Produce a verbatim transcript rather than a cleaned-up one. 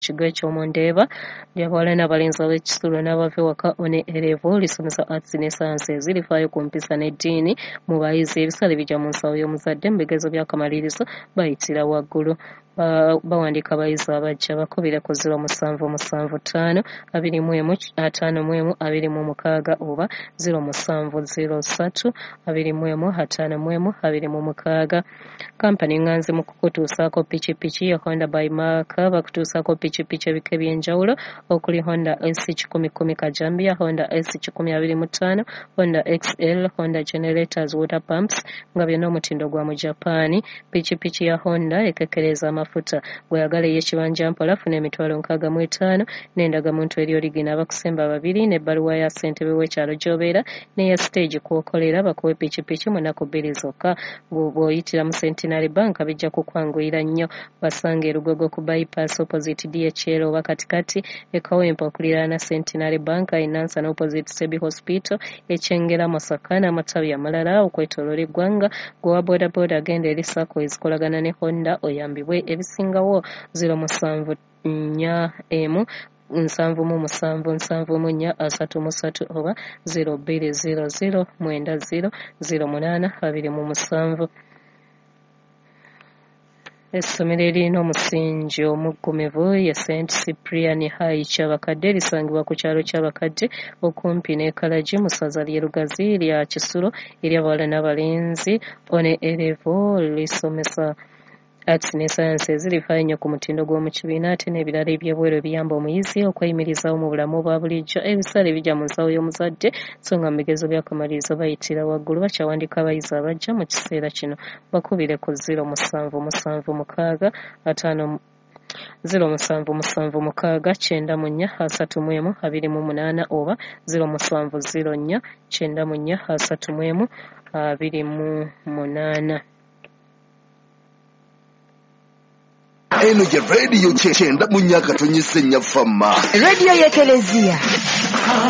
kigo ekyomundeeba ly'abawala n'abalenzi ab'ekisulo n'abava ewaka one erevo lisomesa arts ne sciences lifaayo ku mpisa n'eddiini mu bayizi ebisale bijja mu nsawo y'omuzadde mu bigezo by'akamalirizo bayitira waggulu. Bawandiika abayizi abajja bakubire ku ziro musanvu musanvu ttaano abiri mu emu ataano mu emu abiri mu mukaaga oba ziro musanvu ziro ssatu abiri mu emu ataano mu emu abiri mu mukaaga. Kampani nganzi mu kukutuusaako pikipiki ya Honda by Mark bakutuusaako pikipiki ebika eby'enjawulo okuli Honda S kikumi kkumi Kajambia, Honda S kikumi abiri mu ttaano, Honda X L, Honda Generators Water Pumps nga byonna omutindo gwa mu Japan. Pikipiki ya Honda ekekereza amafuta bweyagala ey'ekibanja mpola funa emitwalo nkaaga mu etaano n'endagamuntu eri oligina abakusemba babiri n'ebbaluwa ya ssentebe w'ekyalo gy'obeera n'eya stage kw'okolera bakuwe pikipiki mu nnaku bbiri zokka. Bw'oyitira mu Centenary Bank bijja kukwanguyira nnyo. Basanga erugogo ku bypass opposite D H L oba katikati ekawempa okuliraana Centenary Bank Inansana opposite Sebi Hospital ekyengera Masaka n'amatabi amalala okwetooloola eggwanga. Gwe wa boda boda agenda eri sako ezikolagana ne Honda oyambibwe ebisingawo ziro musanvu nnya emu nsanvu mu musanvu nsanvu mu nnya asatu mu ssatu oba ziro bbiri ziro ziro mwenda ziro ziro munaana abiri mu musanvu. Essomero erina omusingi omuggumivu ye Saint Cyprian High Kyabakadde lisangibwa ku kyalo ky'Abakadde okumpi n'Ekalagi mu ssaza ly'e Lugazi lya Kisulo ery'abawala n'abalenzi one erevo lisomesa arts ne sciences lifaayo nnyo ku mutindo gw'omu kibiina ate n'ebirala eby'ebweru ebiyamba omuyizi okweyimirizawo mu bulamu bwa bulijjo. Ebisale bijja mu nsawo y'omuzadde so nga mu bigezo by'akamalirizo bayitira waggulu. Bakyawandiika abayizi abajja mu kiseera kino bakubire ku ziro musanvu musanvu mukaaga ataano ziro musanvu musanvu mukaaga kyenda mu nnya asatu mu emu abiri mu munaana oba ziro musanvu ziro nnya kyenda mu nnya asatu mu emu abiri mu munaana. Eno je radio kyenda mu nnya katonyi ssenya famma radio y'Ekeleziya.